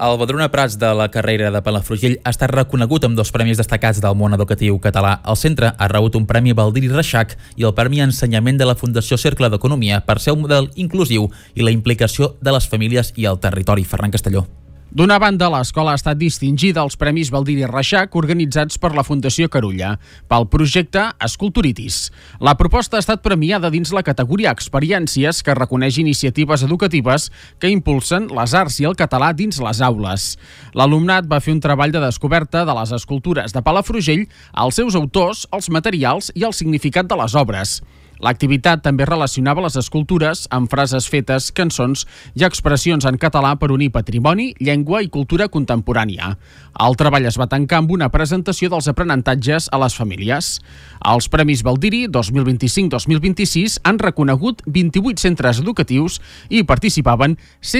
El Vedruna Prats de la carrera de Palafrugell ha estat reconegut amb 2 premis destacats del món educatiu català. El centre ha rebut un premi Baldiri Reixac i el premi Ensenyament de la Fundació Cercle d'Economia per ser un model inclusiu i la implicació de les famílies i el territori. Ferran Castelló. D'una banda, l'escola ha estat distingida als Premis Baldiri Reixac organitzats per la Fundació Carulla pel projecte Esculturitis. La proposta ha estat premiada dins la categoria Experiències, que reconeix iniciatives educatives que impulsen les arts i el català dins les aules. L'alumnat va fer un treball de descoberta de les escultures de Palafrugell, els seus autors, els materials i el significat de les obres. L'activitat també relacionava les escultures amb frases fetes, cançons i expressions en català per unir patrimoni, llengua i cultura contemporània. El treball es va tancar amb una presentació dels aprenentatges a les famílies. Els Premis Baldiri 2025-2026 han reconegut 28 centres educatius i participaven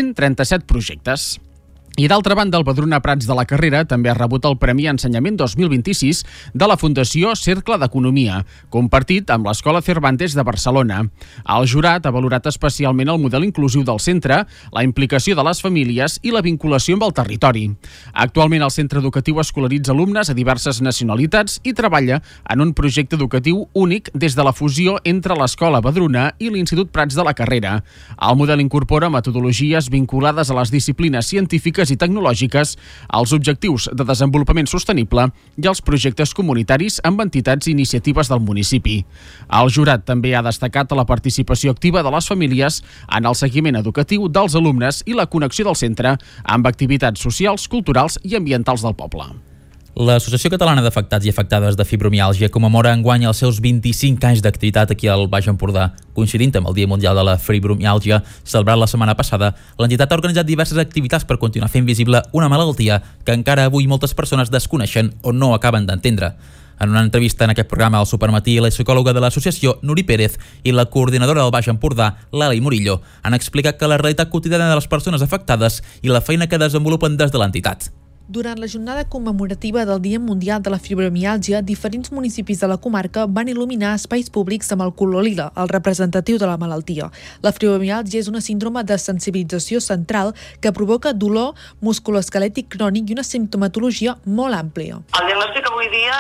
137 projectes. I d'altra banda, el Vedruna Prats de la carrera també ha rebut el Premi Ensenyament 2026 de la Fundació Cercle d'Economia, compartit amb l'Escola Cervantes de Barcelona. El jurat ha valorat especialment el model inclusiu del centre, la implicació de les famílies i la vinculació amb el territori. Actualment, el centre educatiu escolaritza alumnes a diverses nacionalitats i treballa en un projecte educatiu únic des de la fusió entre l'Escola Vedruna i l'Institut Prats de la carrera. El model incorpora metodologies vinculades a les disciplines científiques i tecnològiques, als objectius de desenvolupament sostenible i als projectes comunitaris amb entitats i iniciatives del municipi. El jurat també ha destacat la participació activa de les famílies en el seguiment educatiu dels alumnes i la connexió del centre amb activitats socials, culturals i ambientals del poble. L'Associació Catalana d'Afectats i Afectades de Fibromiàlgia commemora enguany els seus 25 anys d'activitat aquí al Baix Empordà. Coincidint amb el Dia Mundial de la Fibromiàlgia, celebrat la setmana passada, l'entitat ha organitzat diverses activitats per continuar fent visible una malaltia que encara avui moltes persones desconeixen o no acaben d'entendre. En una entrevista en aquest programa al Supermatí, la psicòloga de l'associació, Nuri Pérez, i la coordinadora del Baix Empordà, Lali Murillo, han explicat que la realitat quotidiana de les persones afectades i la feina que desenvolupen des de l'entitat. Durant la jornada commemorativa del Dia Mundial de la Fibromiàlgia, diferents municipis de la comarca van il·luminar espais públics amb el color lila, el representatiu de la malaltia. La fibromiàlgia és una síndrome de sensibilització central que provoca dolor musculoesquelètic crònic i una simptomatologia molt àmplia. El diagnòstic avui dia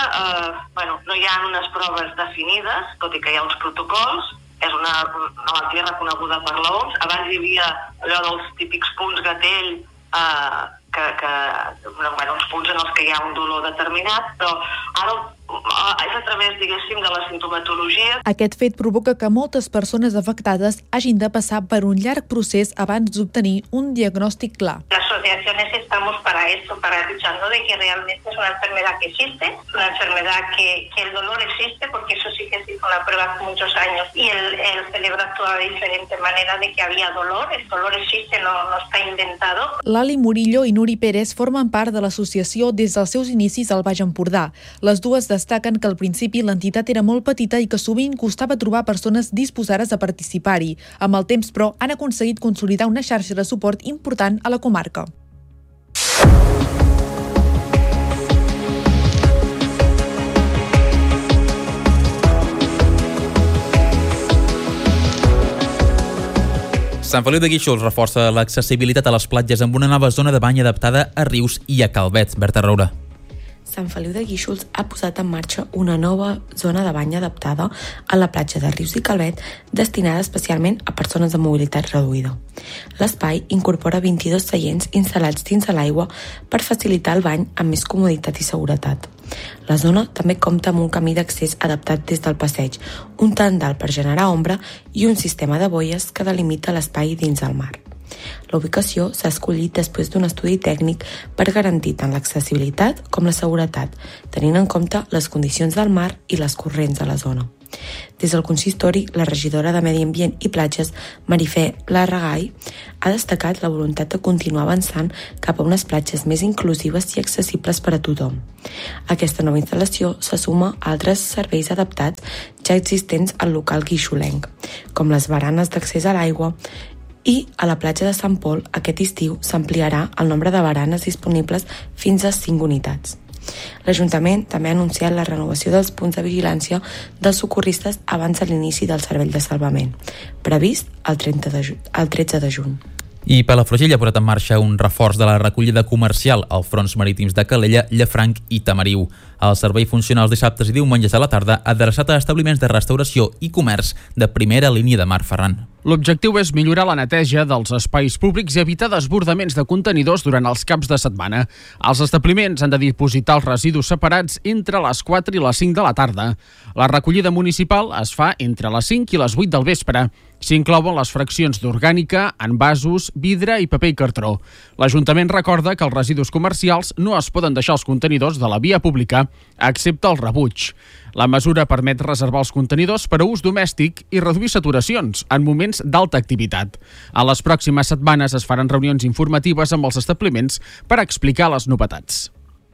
no hi ha unes proves definides, tot i que hi ha uns protocols. És una malaltia reconeguda per l'OMS. Abans hi havia allò dels típics punts gatell, uns punts en els que hi ha un dolor determinat, però ara és a través, diguéssim, de la simptomatologia. Aquest fet provoca que moltes persones afectades hagin de passar per un llarg procés abans d'obtenir un diagnòstic clar. Las asociaciones estamos para eso, para luchando de que realmente es una enfermedad que existe, una enfermedad que el dolor existe, porque eso sí que se hizo una prueba hace muchos años y el cerebro actúa de diferente manera, de que había dolor, el dolor existe, no está inventado. Lali Murillo i Nuri Pérez formen part de l'associació des dels seus inicis al Baix Empordà. Les dues destaquen que al principi l'entitat era molt petita i que sovint costava trobar persones disposades a participar-hi. Amb el temps, però, han aconseguit consolidar una xarxa de suport important a la comarca. Sant Feliu de Guíxols reforça l'accessibilitat a les platges amb una nova zona de bany adaptada a Rius i a Calvet. Berta Roura. Sant Feliu de Guíxols ha posat en marxa una nova zona de bany adaptada a la platja de Rius i Calvet destinada especialment a persones de mobilitat reduïda. L'espai incorpora 22 seients instal·lats dins de l'aigua per facilitar el bany amb més comoditat i seguretat. La zona també compta amb un camí d'accés adaptat des del passeig, un tendal per generar ombra i un sistema de boies que delimita l'espai dins el mar. La ubicació s'ha escollit després d'un estudi tècnic per garantir tant l'accessibilitat com la seguretat, tenint en compte les condicions del mar i les corrents de la zona. Des del consistori, la regidora de Medi Ambient i Platges, Marifé Larragai, ha destacat la voluntat de continuar avançant cap a unes platges més inclusives i accessibles per a tothom. Aquesta nova instal·lació se suma a altres serveis adaptats ja existents al local guixolenc, com les baranes d'accés a l'aigua, i a la platja de Sant Pol aquest estiu s'ampliarà el nombre de baranes disponibles fins a 5 unitats. L'Ajuntament també ha anunciat la renovació dels punts de vigilància dels socorristes abans de l'inici del servei de salvament, previst el 13 de juny. I Palafrugell ha posat en marxa un reforç de la recollida comercial als fronts marítims de Calella, Llafranc i Tamariu. El servei funciona els dissabtes i diumenges a la tarda, adreçat a establiments de restauració i comerç de primera línia de mar Ferran. L'objectiu és millorar la neteja dels espais públics i evitar desbordaments de contenidors durant els caps de setmana. Els establiments han de dipositar els residus separats entre les 4 i les 5 de la tarda. La recollida municipal es fa entre les 5 i les 8 del vespre. S'inclouen les fraccions d'orgànica, envasos, vidre i paper i cartró. L'Ajuntament recorda que els residus comercials no es poden deixar als contenidors de la via pública, excepte el rebuig. La mesura permet reservar els contenidors per a ús domèstic i reduir saturacions en moments d'alta activitat. A les pròximes setmanes es faran reunions informatives amb els establiments per explicar les novetats.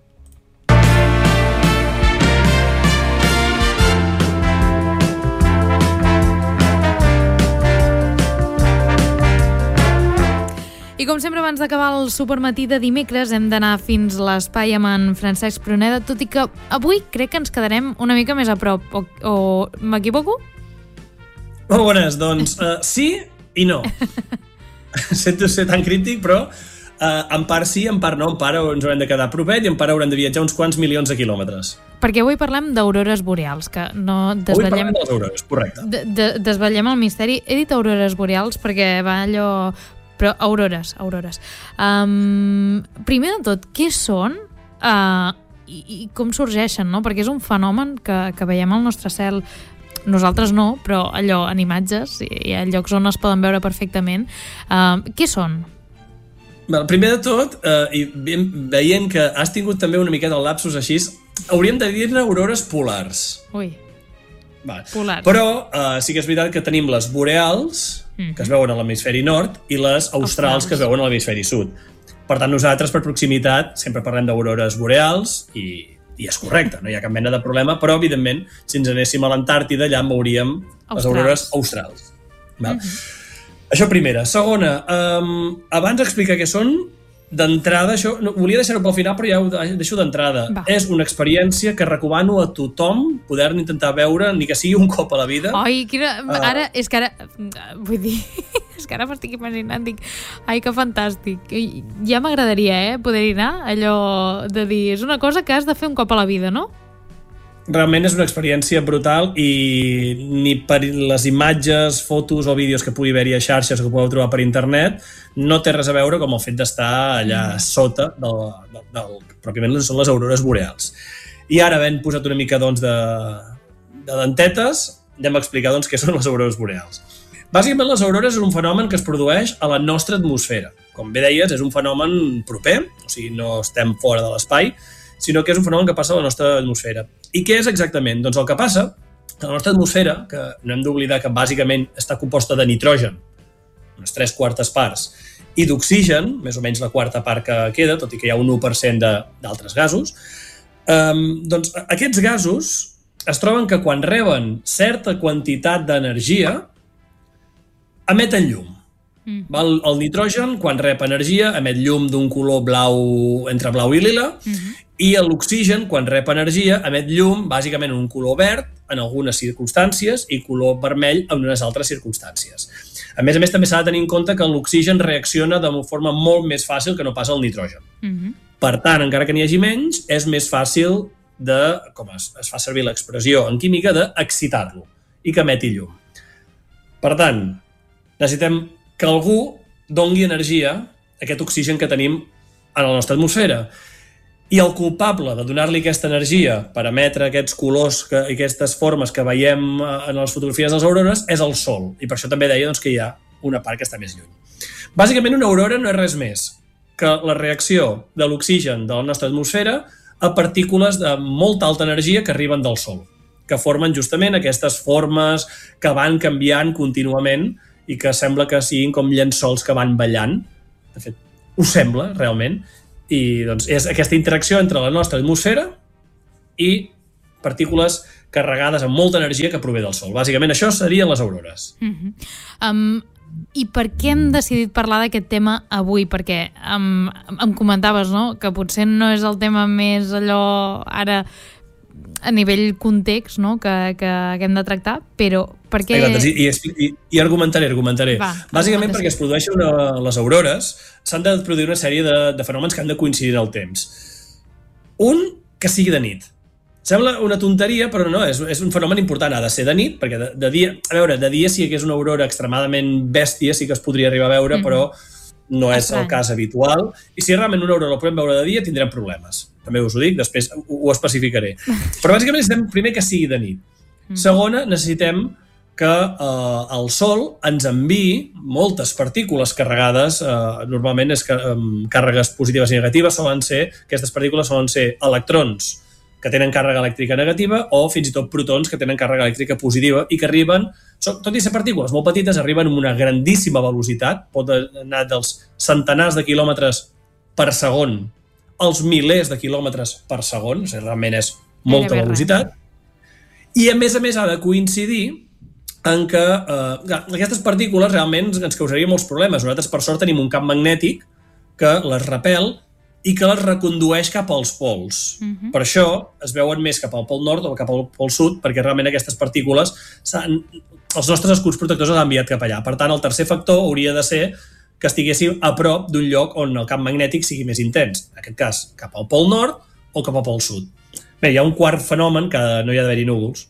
I com sempre, abans d'acabar el supermatí de dimecres, hem d'anar fins l'espai amb en Francesc Pruneda, tot i que avui crec que ens quedarem una mica més a prop. O m'equivoco? Molt bones, doncs sí i no. Sento ser tan crític, però en part sí, en part no. En part ens haurem de quedar propet i en part haurem de viatjar uns quants milions de quilòmetres. Perquè avui parlem d'aurores boreals, que no desvetllem... Avui parlem de les aurores, correcte. Desvetllem el misteri. He dit aurores boreals perquè va allò... Però aurores. Primer de tot, què són i com sorgeixen, no? Perquè és un fenomen que veiem al nostre cel, nosaltres no, però allò en imatges i a llocs on es poden veure perfectament. Què són? Primer de tot, i veient que has tingut també una miqueta el lapsus així, hauríem de dir-ne aurores polars. Ui. Polars. Però sí que és veritat que tenim les boreals, que es veuen a l'hemisferi nord, i les australs, que es veuen a l'hemisferi sud. Per tant, nosaltres, per proximitat, sempre parlem d'aurores boreals i és correcte, no hi ha cap mena de problema, però, evidentment, si ens anéssim a l'Antàrtida, allà en veuríem les aurores australs. Això primera. Segona, abans d'explicar què són, d'entrada, això volia deixar-ho pel final, però ja ho deixo d'entrada. És una experiència que recomano a tothom poder-ne intentar veure, ni que sigui un cop a la vida. Ai, és que ara vull dir, és que ara m'estic imaginant, dic, ai, que fantàstic. Ja m'agradaria, poder-hi anar, allò de dir, és una cosa que has de fer un cop a la vida, no? Realment és una experiència brutal i ni per les imatges, fotos o vídeos que pugui haver-hi a xarxes que podeu trobar per internet no té res a veure com el fet d'estar allà sota pròpiament són les aurores boreals. I ara, havent posat una mica doncs, de dentetes, anem a explicar doncs, què són les aurores boreals. Bàsicament, les aurores és un fenomen que es produeix a la nostra atmosfera. Com bé deies, és un fenomen proper, o sigui, no estem fora de l'espai, sinó que és un fenomen que passa a la nostra atmosfera. I què és exactament? Doncs el que passa, que la nostra atmosfera, que no hem d'oblidar que bàsicament està composta de nitrogen, unes 3/4 parts, i d'oxigen, més o menys la quarta part que queda, tot i que hi ha un 1% d'altres gasos, doncs aquests gasos es troben que quan reben certa quantitat d'energia, emeten llum. El nitrogen, quan rep energia, emet llum d'un color blau, entre blau i lila, i l'oxigen, quan rep energia, emet llum, bàsicament un color verd en algunes circumstàncies i color vermell en unes altres circumstàncies. A més, també s'ha de tenir en compte que l'oxigen reacciona de forma molt més fàcil que no pas el nitrogen. Per tant, encara que n'hi hagi menys, és més fàcil com es fa servir l'expressió en química, d'excitar-lo i que emeti llum. Per tant, necessitem que algú dongui energia a aquest oxigen que tenim en la nostra atmosfera. I el culpable de donar-li aquesta energia per emetre aquests colors i aquestes formes que veiem en les fotografies de les aurores és el Sol. I per això també deia que hi ha una part que està més lluny. Bàsicament, una aurora no és res més que la reacció de l'oxigen de la nostra atmosfera a partícules de molta alta energia que arriben del Sol, que formen justament aquestes formes que van canviant contínuament i que sembla que siguin com llençols que van ballant. De fet, ho sembla, realment. I doncs, és aquesta interacció entre la nostra atmosfera i partícules carregades amb molta energia que prové del Sol. Bàsicament, això serien les aurores. I per què hem decidit parlar d'aquest tema avui? Perquè em comentaves, no?, que potser no és el tema més allò ara a nivell context, no? que hem de tractar, però perquè... I argumentaré. Bàsicament perquè es produeixen les aurores, s'han de produir una sèrie de fenòmens que han de coincidir en el temps. Un, que sigui de nit. Sembla una tonteria, però no, és un fenomen important. Ha de ser de nit, perquè de dia... A veure, de dia sí que és una aurora extremadament bèstia, sí que es podria arribar a veure, però no és el cas habitual. I si realment una aurora la podem veure de dia, tindrem problemes. També us ho dic, després ho especificaré. Però bàsicament necessitem primer que sigui de nit. Segona, necessitem que el Sol ens enviï moltes partícules carregades, normalment és càrregues positives i negatives, aquestes partícules solen ser electrons que tenen càrrega elèctrica negativa o fins i tot protons que tenen càrrega elèctrica positiva i que arriben, tot i ser partícules molt petites, arriben amb una grandíssima velocitat, pot anar dels centenars de quilòmetres per segon als milers de quilòmetres per segon, realment és molta velocitat, i a més ha de coincidir en que aquestes partícules realment ens causarien molts problemes. Nosaltres, per sort, tenim un camp magnètic que les repel i que les recondueix cap als pols. Per això es veuen més cap al pol nord o cap al pol sud, perquè realment aquestes partícules els nostres escuts protectors els han enviat cap allà. Per tant, el tercer factor hauria de ser que estiguéssim a prop d'un lloc on el camp magnètic sigui més intens. En aquest cas, cap al pol nord o cap al pol sud. Bé, hi ha un quart fenomen que no hi ha d'haver-hi núvols.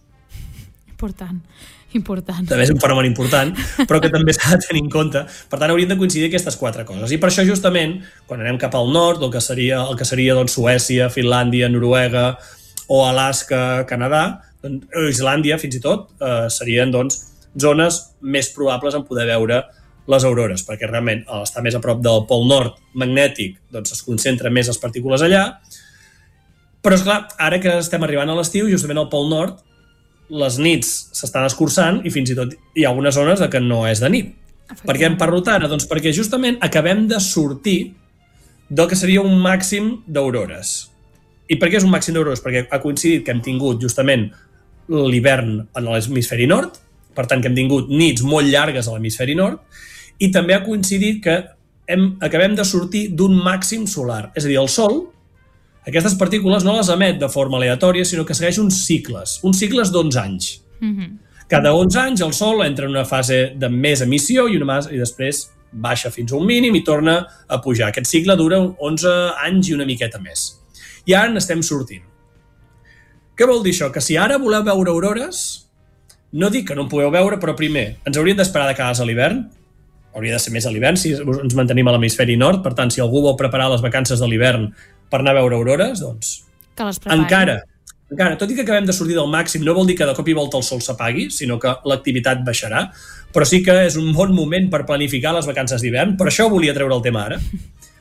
Important. També és un fenomen important, però que també s'ha de tenir en compte. Per tant, haurien de coincidir aquestes 4 coses. I per això, justament, quan anem cap al nord, el que seria doncs, Suècia, Finlàndia, Noruega o Alaska, Canadà, doncs, Islàndia, fins i tot, serien doncs, zones més probables en poder veure les aurores, perquè realment estar més a prop del pol nord magnètic doncs, es concentren més les partícules allà. Però, esclar, ara que estem arribant a l'estiu, justament al pol nord, les nits s'estan escurçant i fins i tot hi ha algunes zones que no és de nit. Per què en parlo tant? Doncs perquè justament acabem de sortir del que seria un màxim d'aurores. I per què és un màxim d'aurores? Perquè ha coincidit que hem tingut justament l'hivern en l'hemisferi nord, per tant que hem tingut nits molt llargues a l'hemisferi nord, i també ha coincidit que acabem de sortir d'un màxim solar. És a dir, el Sol, aquestes partícules no les emet de forma aleatòria, sinó que segueix uns cicles d'11 anys. Cada 11 anys el Sol entra en una fase de més emissió i després baixa fins a un mínim i torna a pujar. Aquest cicle dura 11 anys i una miqueta més. I ara n'estem sortint. Què vol dir això? Que si ara voleu veure aurores, no dic que no en podeu veure, però primer, ens hauríem d'esperar de cara a l'hivern, hauria de ser més a l'hivern si ens mantenim a l'hemisferi nord, per tant, si algú vol preparar les vacances de l'hivern per anar a veure aurores, doncs encara, tot i que acabem de sortir del màxim, no vol dir que de cop i volta el sol s'apagui, sinó que l'activitat baixarà, però sí que és un bon moment per planificar les vacances d'hivern, per això volia treure el tema ara.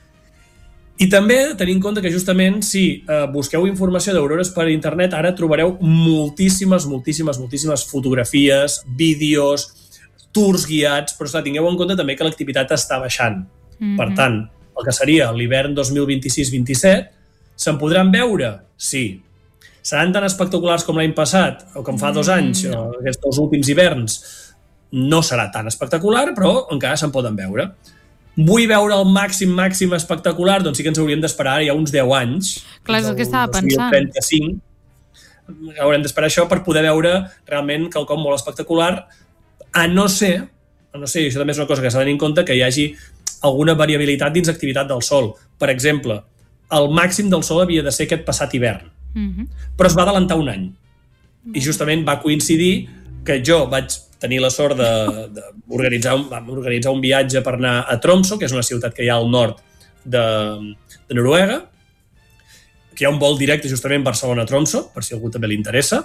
I també tenir en compte que justament si busqueu informació d'aurores per internet, ara trobareu moltíssimes fotografies, vídeos, tours guiats, però esclar, tingueu en compte també que l'activitat està baixant. Per tant, el que seria l'hivern 2026-27, se'n podran veure? Sí. Seran tan espectaculars com l'any passat, o com fa 2 anys, o aquests 2 últims hiverns? No serà tan espectacular, però encara se'n poden veure. Vull veure el màxim espectacular, doncs sí que ens hauríem d'esperar ja uns 10 anys. Clar, és el que estava pensant. 2035. Haurem d'esperar això per poder veure realment quelcom molt espectacular, a no ser, i això també és una cosa que s'ha de tenir en compte, que hi hagi alguna variabilitat dins l'activitat del Sol. Per exemple, el màxim del Sol havia de ser aquest passat hivern, però es va adelantar un any. I justament va coincidir que jo vaig tenir la sort d'organitzar un viatge per anar a Tromsø, que és una ciutat que hi ha al nord de Noruega, que hi ha un vol directe justament Barcelona-Tromsø, per si a algú també li interessa,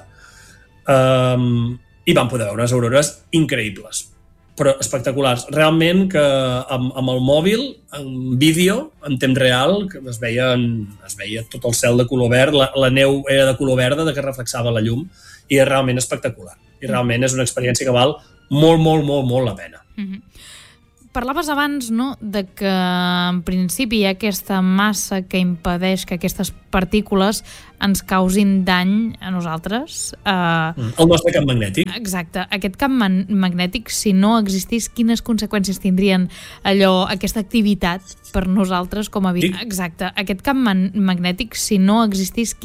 i vam poder veure unes aurores increïbles, però espectaculars. Realment que amb el mòbil, en vídeo, en temps real, que es veia tot el cel de color verd, la neu era de color verda, que reflexava la llum, i és realment espectacular. I realment és una experiència que val molt la pena. Parlaves abans, no?, de que en principi hi ha aquesta massa que impedeix que aquestes partícules ens causin dany a nosaltres. El nostre camp magnètic. Exacte. Aquest camp magnètic, si no existís, quines conseqüències tindrien aquesta activitat per nosaltres com a vida? Exacte. Aquest camp magnètic, si no existís,